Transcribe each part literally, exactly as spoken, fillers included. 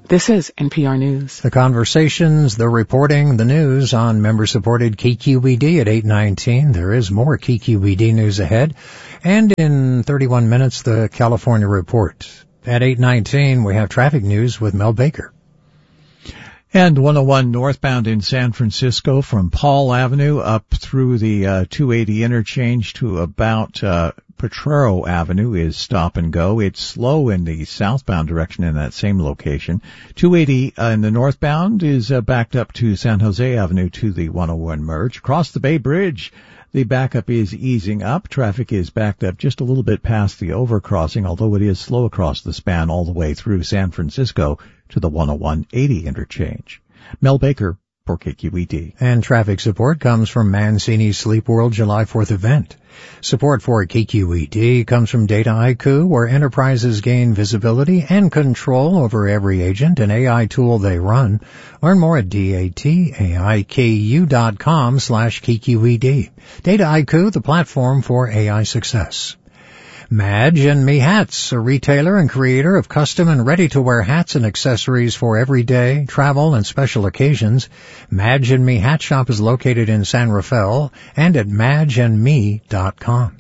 This is N P R News. The conversations, the reporting, the news on member-supported K Q E D at eight nineteen. There is more K Q E D news ahead. And in thirty-one minutes, the California Report. At eight nineteen, we have traffic news with Mel Baker. And one oh one northbound in San Francisco from Paul Avenue up through the uh, two eighty interchange to about uh, Potrero Avenue is stop and go. It's slow in the southbound direction in that same location. two eighty uh, in the northbound is uh, backed up to San Jose Avenue to the one oh one merge. Across the Bay Bridge, the backup is easing up. Traffic is backed up just a little bit past the overcrossing, although it is slow across the span all the way through San Francisco to the one oh one eighty interchange. Mel Baker for K Q E D. And traffic support comes from Mancini's Sleep World July fourth event. Support for K Q E D comes from Data I Q, where enterprises gain visibility and control over every agent and A I tool they run. Learn more at dataiku dot com slash KQED. Data I Q, the platform for A I success. Madge and Me Hats, a retailer and creator of custom and ready-to-wear hats and accessories for everyday, travel, and special occasions. Madge and Me Hat Shop is located in San Rafael and at madge and me dot com.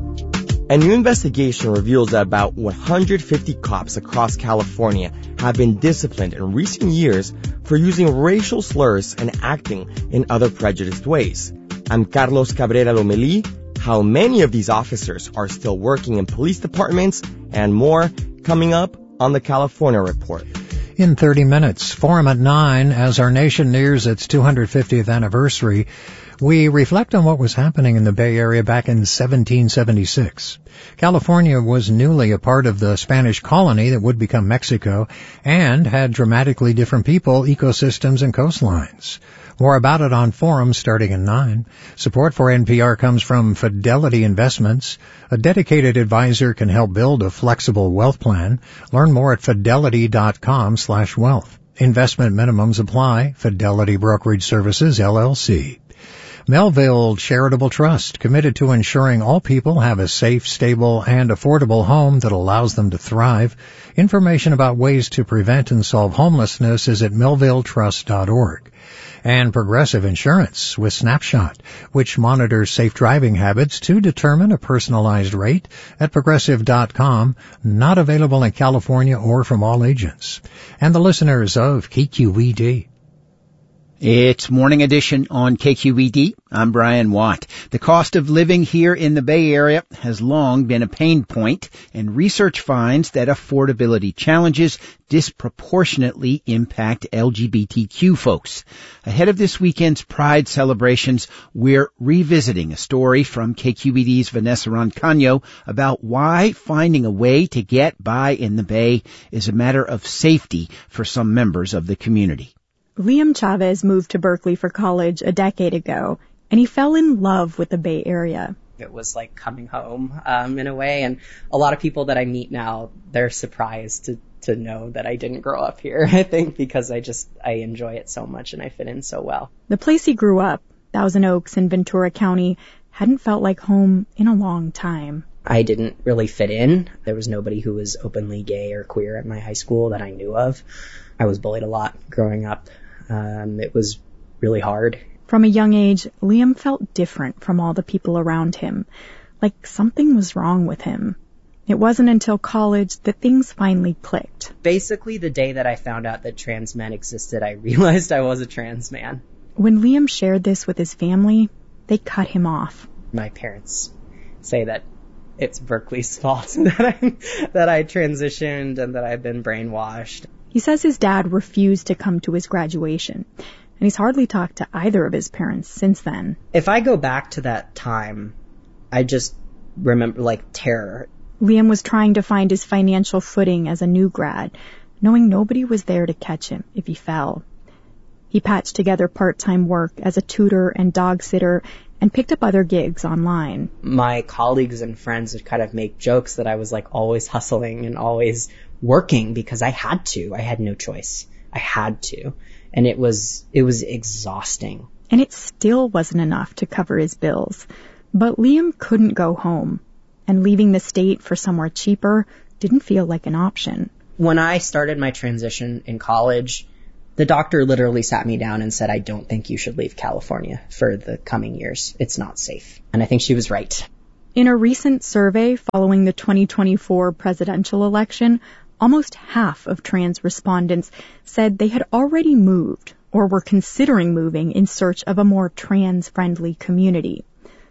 A new investigation reveals that about one hundred fifty cops across California have been disciplined in recent years for using racial slurs and acting in other prejudiced ways. I'm Carlos Cabrera Lomelí. How many of these officers are still working in police departments, and more coming up on the California Report. In thirty minutes, Forum at nine, as our nation nears its two hundred fiftieth anniversary, we reflect on what was happening in the Bay Area back in seventeen seventy-six. California was newly a part of the Spanish colony that would become Mexico and had dramatically different people, ecosystems, and coastlines. More about it on Forum starting at nine. Support for N P R comes from Fidelity Investments. A dedicated advisor can help build a flexible wealth plan. Learn more at fidelity dot com slash wealth. Investment minimums apply. Fidelity Brokerage Services, L L C. Melville Charitable Trust, committed to ensuring all people have a safe, stable, and affordable home that allows them to thrive. Information about ways to prevent and solve homelessness is at melville trust dot org. And Progressive Insurance with Snapshot, which monitors safe driving habits to determine a personalized rate at progressive dot com, not available in California or from all agents. And the listeners of K Q E D. It's Morning Edition on K Q E D. I'm Brian Watt. The cost of living here in the Bay Area has long been a pain point, and research finds that affordability challenges disproportionately impact L G B T Q folks. Ahead of this weekend's Pride celebrations, we're revisiting a story from K Q E D's Vanessa Roncaño about why finding a way to get by in the Bay is a matter of safety for some members of the community. Liam Chavez moved to Berkeley for college a decade ago, and he fell in love with the Bay Area. It was like coming home um, in a way, and a lot of people that I meet now, they're surprised to, to know that I didn't grow up here, I think, because I just, I enjoy it so much and I fit in so well. The place he grew up, Thousand Oaks in Ventura County, hadn't felt like home in a long time. I didn't really fit in. There was nobody who was openly gay or queer at my high school that I knew of. I was bullied a lot growing up. Um, it was really hard. From a young age, Liam felt different from all the people around him, like something was wrong with him. It wasn't until college that things finally clicked. Basically, the day that I found out that trans men existed, I realized I was a trans man. When Liam shared this with his family, they cut him off. My parents say that it's Berkeley's fault that I, that I transitioned and that I've been brainwashed. He says his dad refused to come to his graduation, and he's hardly talked to either of his parents since then. If I go back to that time, I just remember, like, terror. Liam was trying to find his financial footing as a new grad, knowing nobody was there to catch him if he fell. He patched together part-time work as a tutor and dog sitter and picked up other gigs online. My colleagues and friends would kind of make jokes that I was, like, always hustling and always working because I had to. I had no choice. I had to. And it was, it was exhausting. And it still wasn't enough to cover his bills. But Liam couldn't go home. And leaving the state for somewhere cheaper didn't feel like an option. When I started my transition in college, the doctor literally sat me down and said, I don't think you should leave California for the coming years. It's not safe. And I think she was right. In a recent survey following the twenty twenty-four presidential election, almost half of trans respondents said they had already moved or were considering moving in search of a more trans-friendly community.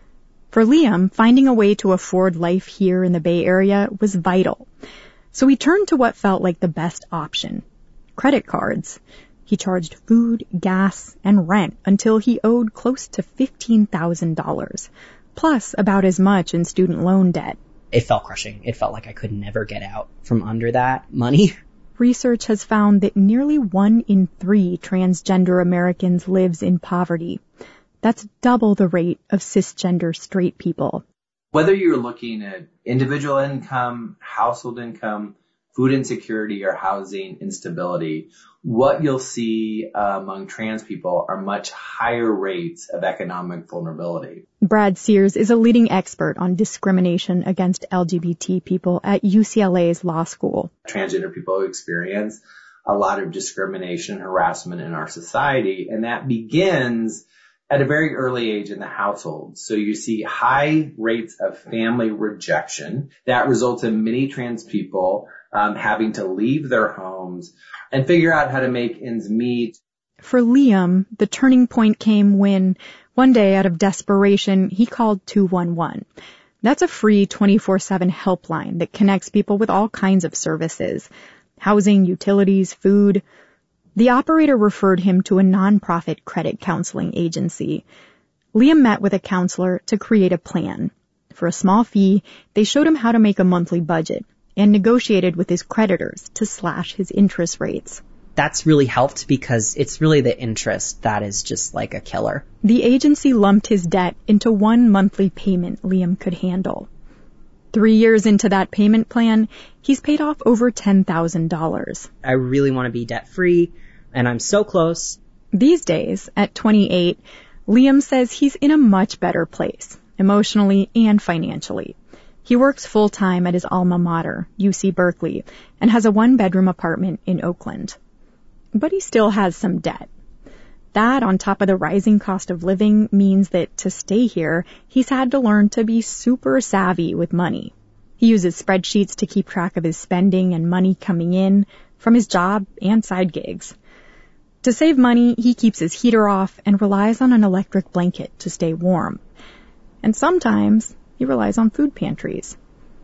For Liam, finding a way to afford life here in the Bay Area was vital. So he turned to what felt like the best option: credit cards. He charged food, gas, and rent until he owed close to fifteen thousand dollars, plus about as much in student loan debt. It felt crushing. It felt like I could never get out from under that money. Research has found that nearly one in three transgender Americans lives in poverty. That's double the rate of cisgender straight people. Whether you're looking at individual income, household income, food insecurity, or housing instability, what you'll see uh, among trans people are much higher rates of economic vulnerability. Brad Sears is a leading expert on discrimination against L G B T people at U C L A's law school. Transgender people experience a lot of discrimination and harassment in our society, and that begins at a very early age in the household. So you see high rates of family rejection that results in many trans people um, having to leave their homes and figure out how to make ends meet. For Liam, the turning point came when, one day out of desperation, he called two one one. That's a free twenty-four seven helpline that connects people with all kinds of services: housing, utilities, food. The operator referred him to a nonprofit credit counseling agency. Liam met with a counselor to create a plan. For a small fee, they showed him how to make a monthly budget and negotiated with his creditors to slash his interest rates. That's really helped because it's really the interest that is just like a killer. The agency lumped his debt into one monthly payment Liam could handle. Three years into that payment plan, he's paid off over ten thousand dollars. I really want to be debt-free, and I'm so close. These days, at twenty-eight, Liam says he's in a much better place, emotionally and financially. He works full-time at his alma mater, U C Berkeley, and has a one-bedroom apartment in Oakland. But he still has some debt. That, on top of the rising cost of living, means that to stay here, he's had to learn to be super savvy with money. He uses spreadsheets to keep track of his spending and money coming in from his job and side gigs. To save money, he keeps his heater off and relies on an electric blanket to stay warm. And sometimes he relies on food pantries.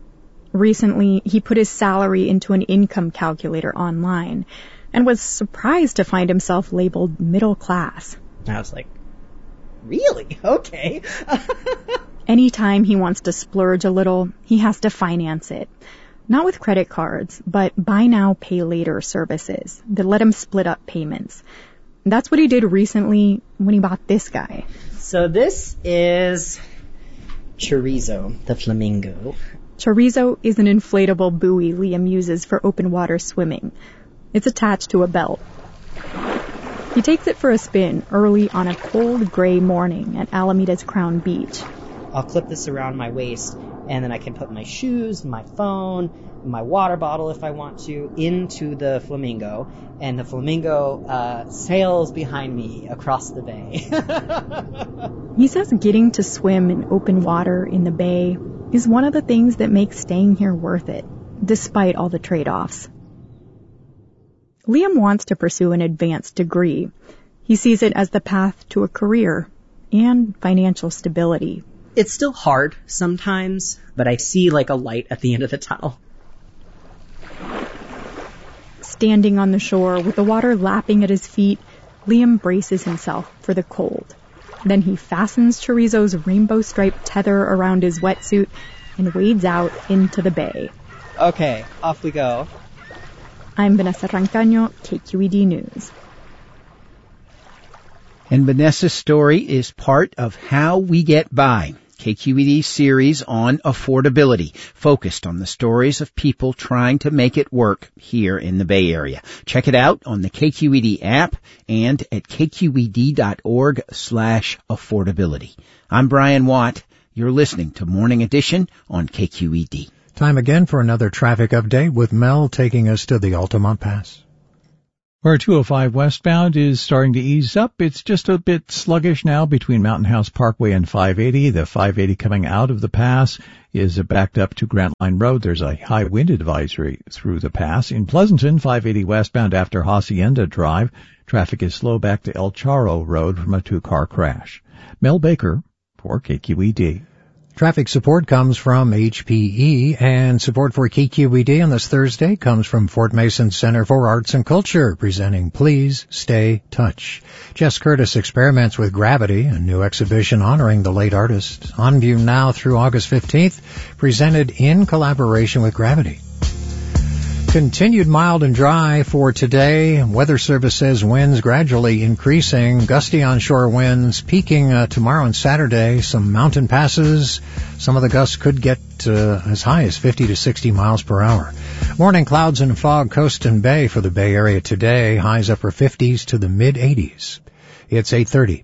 Recently, he put his salary into an income calculator online and was surprised to find himself labeled middle class. I was like, really? Okay. Anytime he wants to splurge a little, he has to finance it. Not with credit cards, but buy now, pay later services that let him split up payments. That's what he did recently when he bought this guy. So this is Chorizo, the flamingo. Chorizo is an inflatable buoy Liam uses for open water swimming. It's attached to a belt. He takes it for a spin early on a cold gray morning at Alameda's Crown Beach. I'll clip this around my waist, and then I can put my shoes, my phone, my water bottle if I want to, into the flamingo, and the flamingo uh, sails behind me across the bay. He says getting to swim in open water in the bay is one of the things that makes staying here worth it, despite all the trade-offs. Liam wants to pursue an advanced degree. He sees it as the path to a career and financial stability. It's still hard sometimes, but I see like a light at the end of the tunnel. Standing on the shore with the water lapping at his feet, Liam braces himself for the cold. Then he fastens Chorizo's rainbow-striped tether around his wetsuit and wades out into the bay. Okay, off we go. I'm Vanessa Rancaño, K Q E D News. And Vanessa's story is part of How We Get By, K Q E D's series on affordability, focused on the stories of people trying to make it work here in the Bay Area. Check it out on the K Q E D app and at kqed.org slash affordability. I'm Brian Watt. You're listening to Morning Edition on K Q E D. Time again for another traffic update with Mel taking us to the Altamont Pass. Where two oh five westbound is starting to ease up. It's just a bit sluggish now between Mountain House Parkway and five eighty. The five eighty coming out of the pass is backed up to Grant Line Road. There's a high wind advisory through the pass. In Pleasanton, five eighty westbound after Hacienda Drive, traffic is slow back to El Charro Road from a two-car crash. Mel Baker for K Q E D. Traffic support comes from H P E, and support for K Q E D on this Thursday comes from Fort Mason Center for Arts and Culture, presenting Please Stay Touch. Jess Curtis experiments with gravity, a new exhibition honoring the late artist. On view now through August fifteenth, presented in collaboration with Gravity. Continued mild and dry for today. Weather Service says winds gradually increasing. Gusty onshore winds peaking uh, tomorrow and Saturday. Some mountain passes. Some of the gusts could get uh, as high as fifty to sixty miles per hour. Morning clouds and fog coast and bay for the Bay Area today. Highs upper fifties to the mid eighties. It's eight thirty.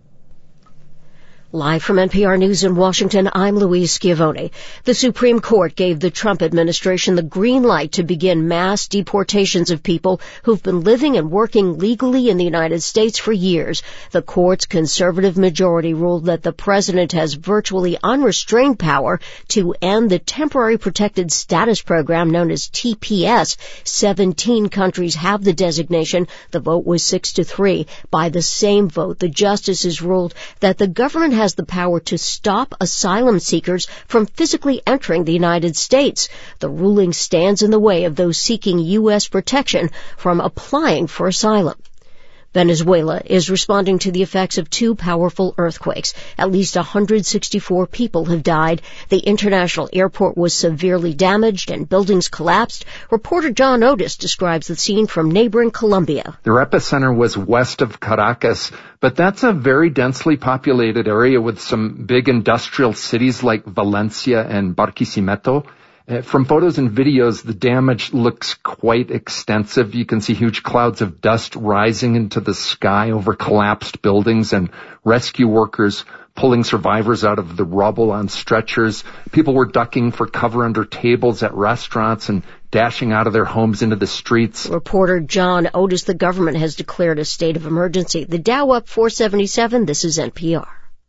Live from N P R News in Washington, I'm Louise Schiavone. The Supreme Court gave the Trump administration the green light to begin mass deportations of people who've been living and working legally in the United States for years. The court's conservative majority ruled that the president has virtually unrestrained power to end the Temporary Protected Status Program known as T P S. Seventeen countries have the designation. The vote was six to three. By the same vote, the justices ruled that the government has has the power to stop asylum seekers from physically entering the United States. The ruling stands in the way of those seeking U S protection from applying for asylum. Venezuela is responding to the effects of two powerful earthquakes. At least one hundred sixty-four people have died. The international airport was severely damaged and buildings collapsed. Reporter John Otis describes the scene from neighboring Colombia. Their epicenter was west of Caracas, but that's a very densely populated area with some big industrial cities like Valencia and Barquisimeto. Uh, from photos and videos, the damage looks quite extensive. You can see huge clouds of dust rising into the sky over collapsed buildings and rescue workers pulling survivors out of the rubble on stretchers. People were ducking for cover under tables at restaurants and dashing out of their homes into the streets. Reporter John Otis, the government has declared a state of emergency. The Dow up four seventy-seven. This is N P R.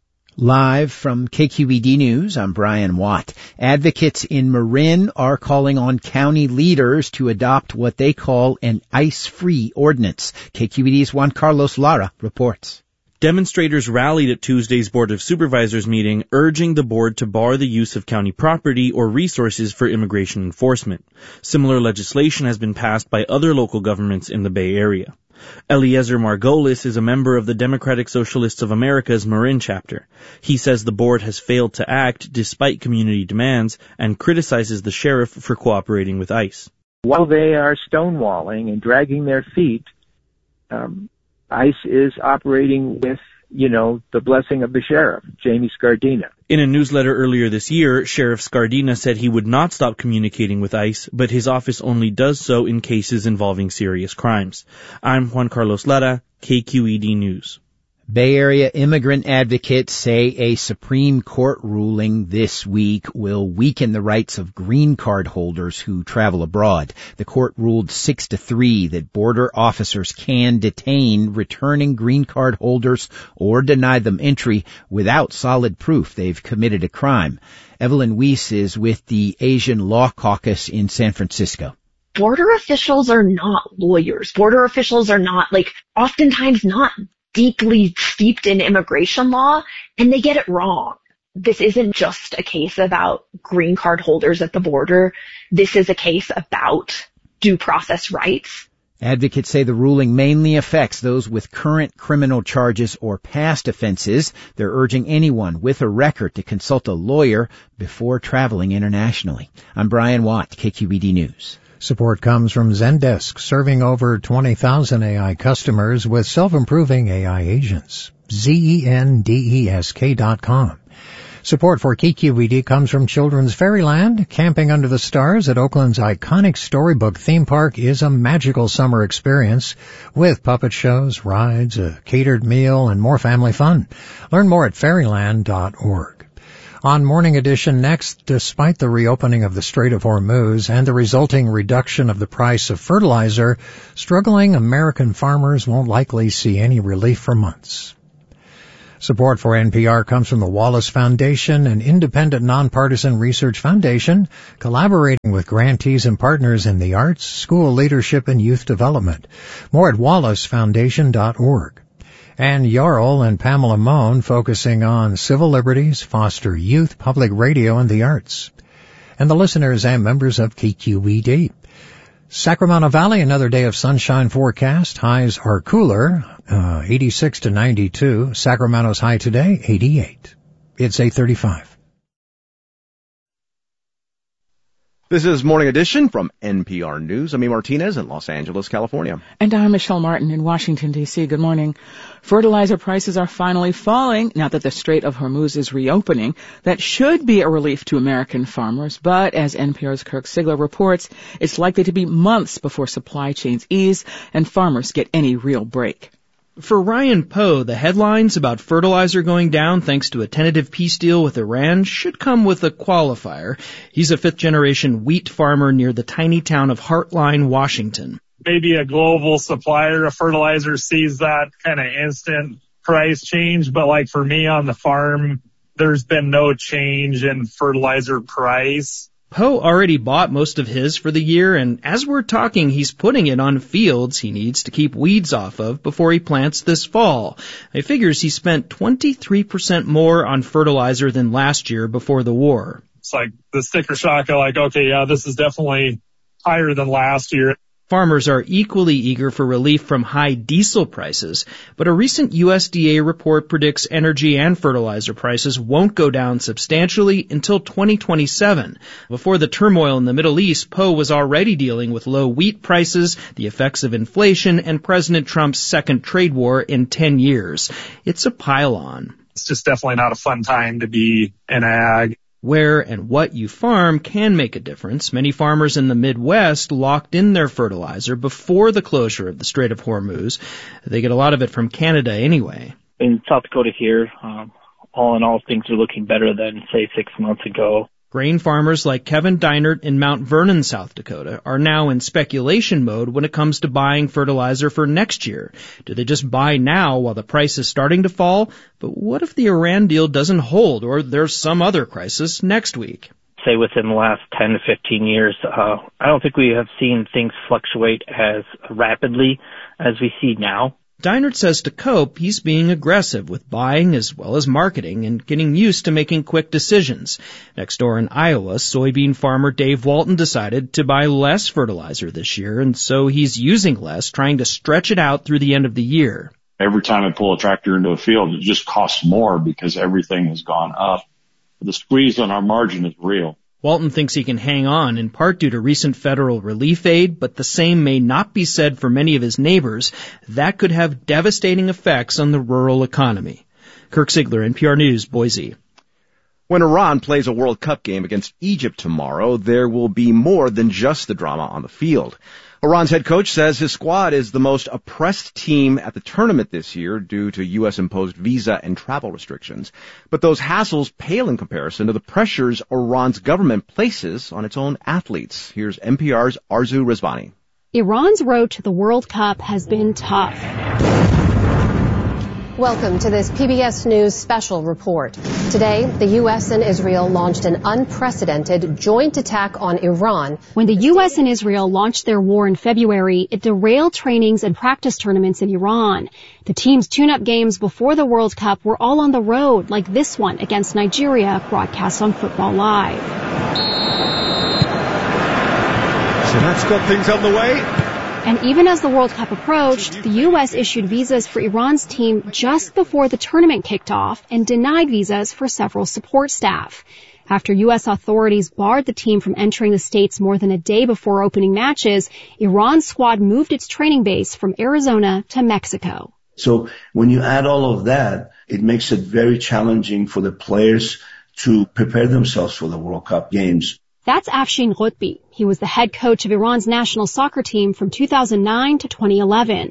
Live from K Q E D News, I'm Brian Watt. Advocates in Marin are calling on county leaders to adopt what they call an ice-free ordinance. K Q E D's Juan Carlos Lara reports. Demonstrators rallied at Tuesday's Board of Supervisors meeting, urging the board to bar the use of county property or resources for immigration enforcement. Similar legislation has been passed by other local governments in the Bay Area. Eliezer Margolis is a member of the Democratic Socialists of America's Marin chapter. He says the board has failed to act despite community demands and criticizes the sheriff for cooperating with ICE. While they are stonewalling and dragging their feet, um, ICE is operating with, you know, the blessing of the sheriff, Jamie Scardina. In a newsletter earlier this year, Sheriff Scardina said he would not stop communicating with ICE, but his office only does so in cases involving serious crimes. I'm Juan Carlos Lara, K Q E D News. Bay Area immigrant advocates say a Supreme Court ruling this week will weaken the rights of green card holders who travel abroad. The court ruled six to three that border officers can detain returning green card holders or deny them entry without solid proof they've committed a crime. Evelyn Weiss is with the Asian Law Caucus in San Francisco. Border officials are not lawyers. Border officials are not, like, oftentimes not deeply steeped in immigration law, and they get it wrong. This isn't just a case about green card holders at the border. This is a case about due process rights. Advocates say the ruling mainly affects those with current criminal charges or past offenses. They're urging anyone with a record to consult a lawyer before traveling internationally. I'm Brian Watt, K Q E D News. Support comes from Zendesk, serving over twenty thousand A I customers with self-improving A I agents. Z E N D E S K dot com. Support for K Q E D comes from Children's Fairyland. Camping under the stars at Oakland's iconic Storybook theme park is a magical summer experience with puppet shows, rides, a catered meal, and more family fun. Learn more at fairyland dot org. On Morning Edition next, despite the reopening of the Strait of Hormuz and the resulting reduction of the price of fertilizer, struggling American farmers won't likely see any relief for months. Support for N P R comes from the Wallace Foundation, an independent nonpartisan research foundation collaborating with grantees and partners in the arts, school leadership, and youth development. More at wallace foundation dot org. Ann Yarl and Pamela Mohn focusing on civil liberties, foster youth, public radio, and the arts. And the listeners and members of K Q E D. Sacramento Valley, another day of sunshine forecast. Highs are cooler, uh, eighty-six to ninety-two. Sacramento's high today, eighty-eight. It's eight thirty-five. This is Morning Edition from N P R News. I'm E. Martinez in Los Angeles, California. And I'm Michelle Martin in Washington, D C Good morning. Fertilizer prices are finally falling now that the Strait of Hormuz is reopening. That should be a relief to American farmers, but as N P R's Kirk Sigler reports, it's likely to be months before supply chains ease and farmers get any real break. For Ryan Poe, the headlines about fertilizer going down thanks to a tentative peace deal with Iran should come with a qualifier. He's a fifth-generation wheat farmer near the tiny town of Heartline, Washington. Maybe a global supplier of fertilizer sees that kind of instant price change, but like for me on the farm, there's been no change in fertilizer price. Poe already bought most of his for the year, and as we're talking, he's putting it on fields he needs to keep weeds off of before he plants this fall. He figures he spent twenty-three percent more on fertilizer than last year before the war. It's like the sticker shock of like, okay, yeah, this is definitely higher than last year. Farmers are equally eager for relief from high diesel prices, but a recent U S D A report predicts energy and fertilizer prices won't go down substantially until twenty twenty-seven. Before the turmoil in the Middle East, Poe was already dealing with low wheat prices, the effects of inflation, and President Trump's second trade war in ten years. It's a pile-on. It's just definitely not a fun time to be in ag. Where and what you farm can make a difference. Many farmers in the Midwest locked in their fertilizer before the closure of the Strait of Hormuz. They get a lot of it from Canada anyway. In South Dakota here, um, all in all, things are looking better than, say, six months ago. Grain farmers like Kevin Deinert in Mount Vernon, South Dakota, are now in speculation mode when it comes to buying fertilizer for next year. Do they just buy now while the price is starting to fall? But what if the Iran deal doesn't hold or there's some other crisis next week? Say within the last ten to fifteen years, uh, I don't think we have seen things fluctuate as rapidly as we see now. Deinert says to cope, he's being aggressive with buying as well as marketing and getting used to making quick decisions. Next door in Iowa, soybean farmer Dave Walton decided to buy less fertilizer this year, and so he's using less, trying to stretch it out through the end of the year. Every time I pull a tractor into a field, it just costs more because everything has gone up. The squeeze on our margin is real. Walton thinks he can hang on, in part due to recent federal relief aid, but the same may not be said for many of his neighbors. That could have devastating effects on the rural economy. Kirk Sigler, N P R News, Boise. When Iran plays a World Cup game against Egypt tomorrow, there will be more than just the drama on the field. Iran's head coach says his squad is the most oppressed team at the tournament this year due to U S-imposed visa and travel restrictions. But those hassles pale in comparison to the pressures Iran's government places on its own athletes. Here's N P R's Arzu Rizvani. Iran's road to the World Cup has been tough. Welcome to this P B S News special report. Today, the U S and Israel launched an unprecedented joint attack on Iran. When the U S and Israel launched their war in February, it derailed trainings and practice tournaments in Iran. The team's tune-up games before the World Cup were all on the road, like this one against Nigeria, broadcast on Football Live. So that's got things on the way. And even as the World Cup approached, the U S issued visas for Iran's team just before the tournament kicked off and denied visas for several support staff. After U S authorities barred the team from entering the States more than a day before opening matches, Iran's squad moved its training base from Arizona to Mexico. So when you add all of that, it makes it very challenging for the players to prepare themselves for the World Cup games. That's Afshin Ghotbi. He was the head coach of Iran's national soccer team from two thousand nine to twenty eleven.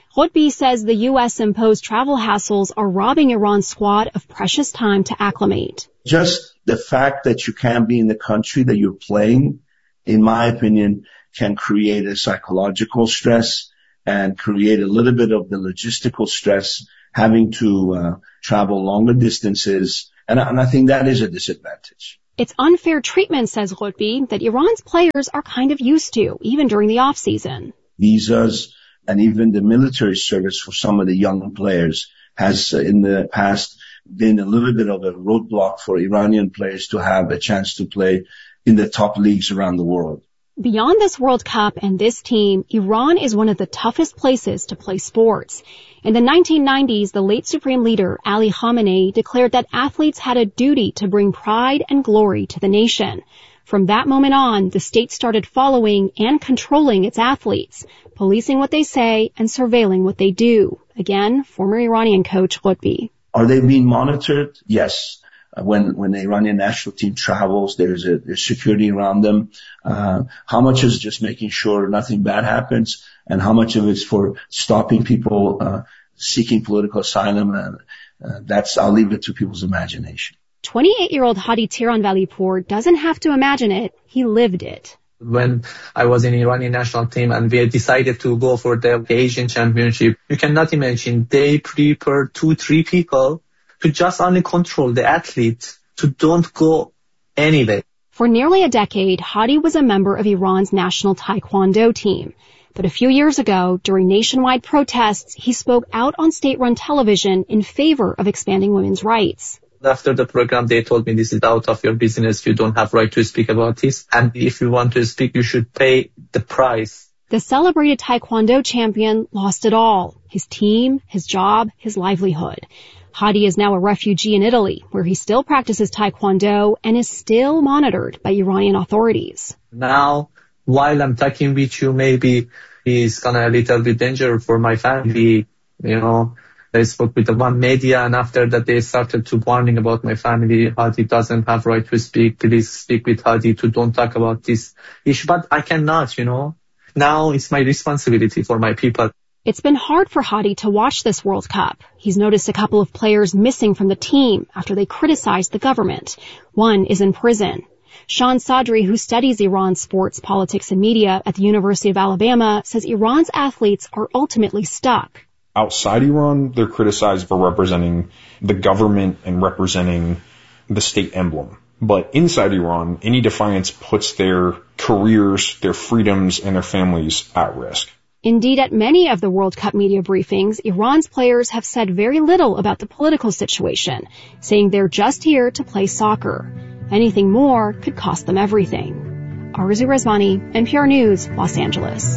Ghotbi says the U S-imposed travel hassles are robbing Iran's squad of precious time to acclimate. Just the fact that you can't be in the country that you're playing, in my opinion, can create a psychological stress and create a little bit of the logistical stress, having to uh, travel longer distances. And, and I think that is a disadvantage. It's unfair treatment, says Ghotbi, that Iran's players are kind of used to, even during the off-season. Visas and even the military service for some of the young players has uh, in the past been a little bit of a roadblock for Iranian players to have a chance to play in the top leagues around the world. Beyond this World Cup and this team, Iran is one of the toughest places to play sports. In the nineteen nineties, the late Supreme Leader Ali Khamenei declared that athletes had a duty to bring pride and glory to the nation. From that moment on, the state started following and controlling its athletes, policing what they say and surveilling what they do. Again, former Iranian coach Ghotbi. Are they being monitored? Yes. Uh, when when the Iranian national team travels, there's a there's security around them. Uh, how much is just making sure nothing bad happens, and how much of it's for stopping people uh, seeking political asylum? And uh, that's I'll leave it to people's imagination. twenty-eight-year-old Hadi Tiranvalipour doesn't have to imagine it; he lived it. When I was in Iranian national team and we decided to go for the Asian Championship, you cannot imagine they prepared two, three people to just only control the athletes to don't go anywhere. For nearly a decade, Hadi was a member of Iran's national taekwondo team. But a few years ago, during nationwide protests, he spoke out on state-run television in favor of expanding women's rights. After the program, they told me this is out of your business. You don't have right to speak about this. And if you want to speak, you should pay the price. The celebrated taekwondo champion lost it all. His team, his job, his livelihood. Hadi is now a refugee in Italy, where he still practices taekwondo and is still monitored by Iranian authorities. Now, while I'm talking with you, maybe he's gonna a little bit danger for my family. You know, I spoke with the one media, and after that they started to warning about my family. Hadi doesn't have right to speak. Please speak with Hadi to don't talk about this issue. But I cannot, you know. Now it's my responsibility for my people. It's been hard for Hadi to watch this World Cup. He's noticed a couple of players missing from the team after they criticized the government. One is in prison. Sean Sadri, who studies Iran sports, politics, and media at the University of Alabama, says Iran's athletes are ultimately stuck. Outside Iran, they're criticized for representing the government and representing the state emblem. But inside Iran, any defiance puts their careers, their freedoms, and their families at risk. Indeed, at many of the World Cup media briefings, Iran's players have said very little about the political situation, saying they're just here to play soccer. Anything more could cost them everything. Arzu Rezvani, N P R News, Los Angeles.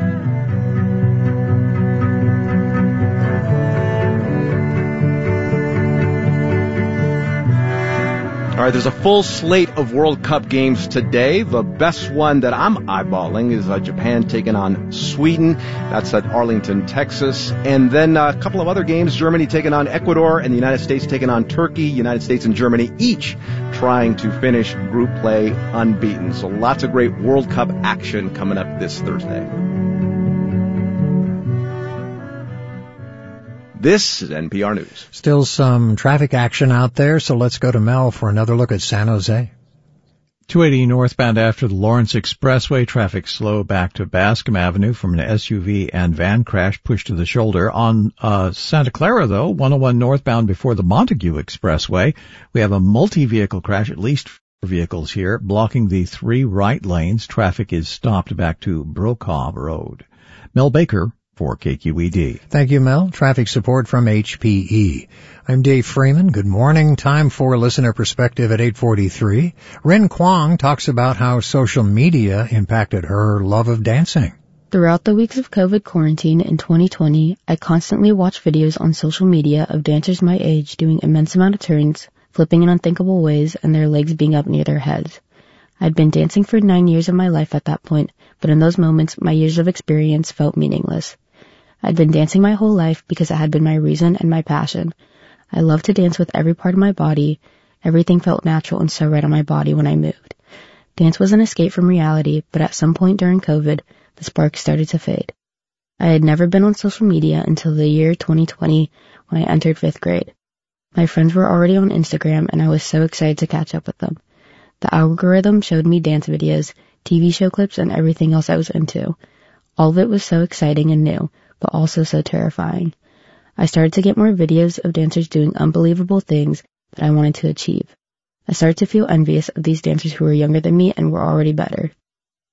All right, there's a full slate of World Cup games today. The best one that I'm eyeballing is uh, Japan taking on Sweden. That's at Arlington, Texas. And then uh, a couple of other games, Germany taking on Ecuador and the United States taking on Turkey. United States and Germany each trying to finish group play unbeaten. So lots of great World Cup action coming up this Thursday. This is N P R News. Still some traffic action out there, so let's go to Mel for another look at San Jose. two eighty northbound after the Lawrence Expressway, traffic slow back to Bascom Avenue from an S U V and van crash pushed to the shoulder. On uh, Santa Clara, though, one oh one northbound before the Montague Expressway, we have a multi-vehicle crash, at least four vehicles here, blocking the three right lanes. Traffic is stopped back to Brokaw Road. Mel Baker for K Q E D. Thank you, Mel. Traffic support from H P E. I'm Dave Freeman. Good morning. Time for Listener Perspective at eight forty-three. Rin Kwong talks about how social media impacted her love of dancing. Throughout the weeks of COVID quarantine in twenty twenty, I constantly watched videos on social media of dancers my age doing immense amount of turns, flipping in unthinkable ways, and their legs being up near their heads. I'd been dancing for nine years of my life at that point, but in those moments, my years of experience felt meaningless. I'd been dancing my whole life because it had been my reason and my passion. I loved to dance with every part of my body. Everything felt natural and so right on my body when I moved. Dance was an escape from reality, but at some point during COVID, the spark started to fade. I had never been on social media until the year twenty twenty when I entered fifth grade. My friends were already on Instagram and I was so excited to catch up with them. The algorithm showed me dance videos, T V show clips, and everything else I was into. All of it was so exciting and new, but also so terrifying. I started to get more videos of dancers doing unbelievable things that I wanted to achieve. I started to feel envious of these dancers who were younger than me and were already better.